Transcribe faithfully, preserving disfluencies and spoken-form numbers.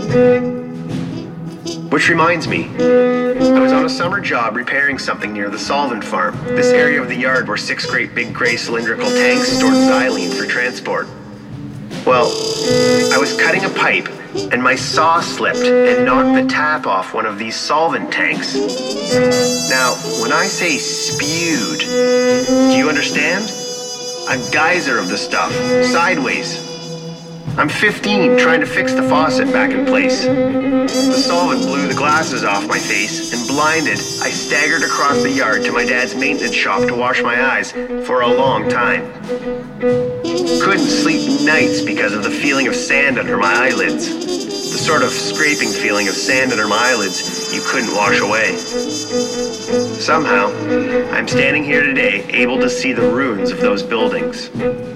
Which reminds me, I was on a summer job repairing something near the solvent farm, this area of the yard where six great big gray cylindrical tanks stored xylene for transport. Well, I was cutting a pipe, and my saw slipped and knocked the tap off one of these solvent tanks. Now, when I say spewed, do you understand? A geyser of the stuff, sideways. I'm fifteen, trying to fix the faucet back in place. The solvent blew the glasses off my face, and blinded, I staggered across the yard to my dad's maintenance shop to wash my eyes for a long time. Couldn't sleep nights because of the feeling of sand under my eyelids. The sort of scraping feeling of sand under my eyelids you couldn't wash away. Somehow, I'm standing here today, able to see the ruins of those buildings.